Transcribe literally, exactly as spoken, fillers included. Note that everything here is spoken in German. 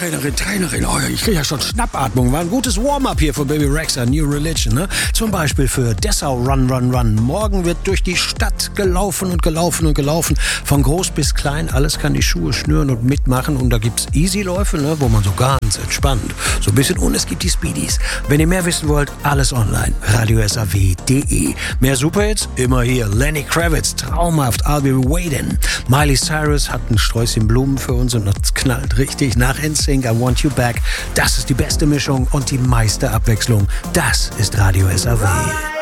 Trainerin, Trainerin. Oh, ich kriege ja schon Schnappatmung. War ein gutes Warm-up hier von Baby Rexha, New Religion. Ne? Zum Beispiel für Dessau Run, Run, Run. Morgen wird durch die Stadt gelaufen und gelaufen und gelaufen. Von groß bis klein, alles kann die Schuhe schnüren und mitmachen. Und da gibt's Easy-Läufe, ne? Wo man so ganz entspannt, so ein bisschen, und es gibt die Speedies. Wenn ihr mehr wissen wollt, alles online. radio s a w punkt d e. Mehr Superhits? Immer hier. Lenny Kravitz, traumhaft, I'll be waiting. Miley Cyrus hat ein Sträußchen Blumen für uns und das knallt richtig nach N Sync, I Want You Back. Das ist die beste Mischung und die meiste Abwechslung. Das ist Radio S A W.